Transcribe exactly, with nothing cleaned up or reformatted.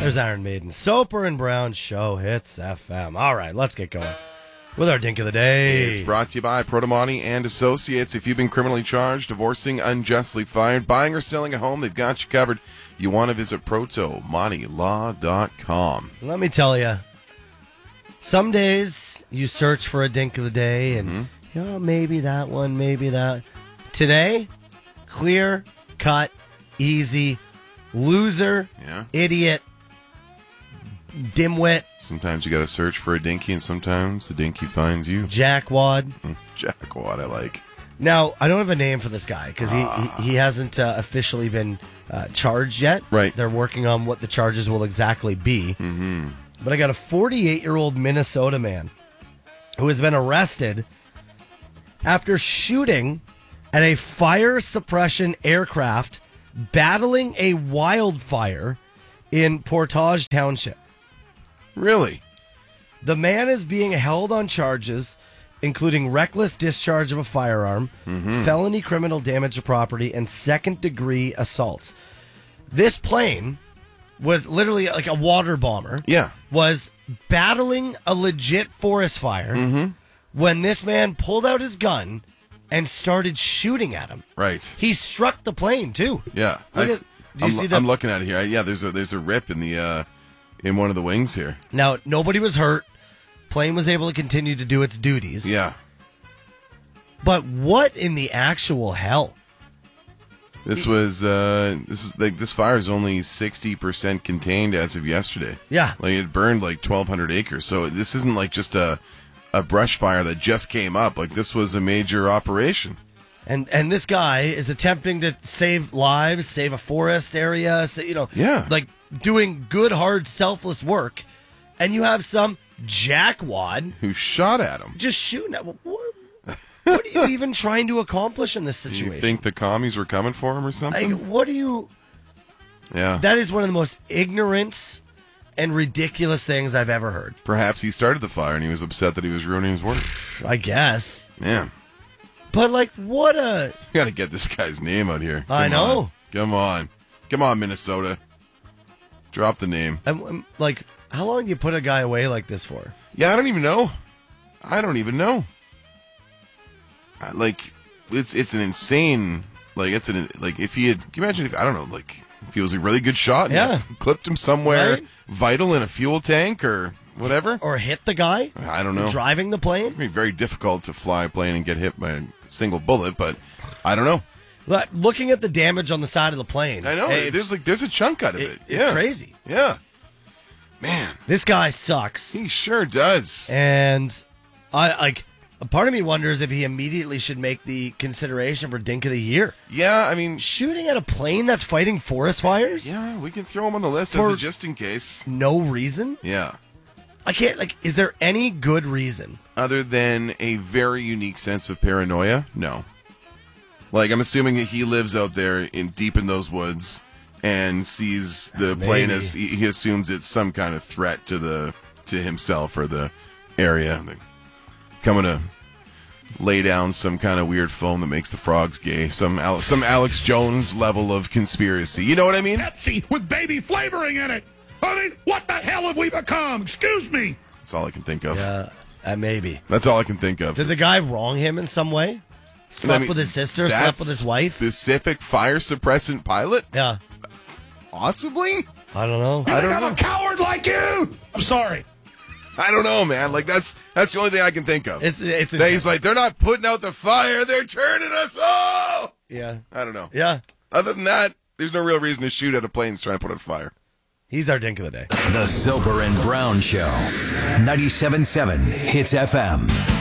There's Iron Maiden. Soper and Brown Show hits F M. All right, let's get going with our Dink of the Day. It's brought to you by Protomani and Associates. If you've been criminally charged, divorcing, unjustly fired, buying or selling a home, they've got you covered. You want to visit protomani law dot com. Let me tell you, some days you search for a Dink of the Day and, mm-hmm. you know, maybe that one, maybe that. Today, clear, cut, easy, loser, yeah. idiot, dimwit. Sometimes you got to search for a dinky, and sometimes the dinky finds you. Jackwad. Jackwad, I like. Now, I don't have a name for this guy because ah. he, he, he hasn't uh, officially been uh, charged yet. Right. They're working on what the charges will exactly be. Mm-hmm. But I got a forty-eight-year-old Minnesota man who has been arrested after shooting at a fire suppression aircraft battling a wildfire in Portage Township. Really? The man is being held on charges including reckless discharge of a firearm, mm-hmm. felony criminal damage to property, and second-degree assault. This plane was literally like a water bomber. Yeah. Was battling a legit forest fire mm-hmm. when this man pulled out his gun and started shooting at him. Right. He struck the plane, too. Yeah. Look I, at, do you I'm, see the, I'm looking at it here. Yeah, there's a there's a rip in the uh, in one of the wings here. Now, nobody was hurt. Plane was able to continue to do its duties. Yeah. But what in the actual hell? This was uh, this is like this fire is only sixty percent contained as of yesterday. Yeah. Like it burned like twelve hundred acres. So this isn't like just a a brush fire that just came up. Like this was a major operation. And and this guy is attempting to save lives, save a forest area, you know, yeah. like doing good, hard, selfless work. And you have some jackwad who shot at him, just shooting at him. What, what are you even trying to accomplish in this situation? Do you think the commies were coming for him or something? Like, what do you? Yeah, that is one of the most ignorant and ridiculous things I've ever heard. Perhaps he started the fire and he was upset that he was ruining his work. I guess. Yeah. But like, what a... You got to get this guy's name out here. Come I know. On. Come on, come on, Minnesota. Drop the name. I'm, I'm, like, how long do you put a guy away like this for? Yeah, I don't even know. I don't even know. I, like, it's it's an insane. Like, it's an like if he had. Can you imagine if I don't know, like if he was a really good shot, and yeah, clipped him somewhere right? vital in a fuel tank or whatever, or hit the guy. I don't know. Driving the plane. It'd be very difficult to fly a plane and get hit by a single bullet, but I don't know. But looking at the damage on the side of the plane, I know hey, there's like there's a chunk out of it. it yeah, it's crazy. Yeah, man, this guy sucks. He sure does. And I like. A part of me wonders if he immediately should make the consideration for Dink of the Year. Yeah, I mean... Shooting at a plane that's fighting forest fires? Yeah, we can throw him on the list for as a just in case. No reason? Yeah. I can't, like, is there any good reason? Other than a very unique sense of paranoia? No. Like, I'm assuming that he lives out there in deep in those woods and sees the Maybe. plane as... He, he assumes it's some kind of threat to the to himself or the area. They're coming to lay down some kind of weird foam that makes the frogs gay. Some Alex, some Alex Jones level of conspiracy. You know what I mean? Pepsi with baby flavoring in it. I mean, what the hell have we become? Excuse me. That's all I can think of. Yeah, uh, maybe. That's all I can think of. Did the guy wrong him in some way? Slept I mean, with his sister? Slept with his wife? Specific fire suppressant pilot? Yeah. Possibly? I don't know. You I think don't I'm know. a coward like you? I'm sorry. I don't know, man. Like that's that's the only thing I can think of. It's it's. That he's like, they're not putting out the fire; they're turning us all. Yeah. I don't know. Yeah. Other than that, there's no real reason to shoot at a plane that's trying to put out fire. He's our Dink of the Day. The Soper and Brown Show, ninety-seven point seven Hits F M.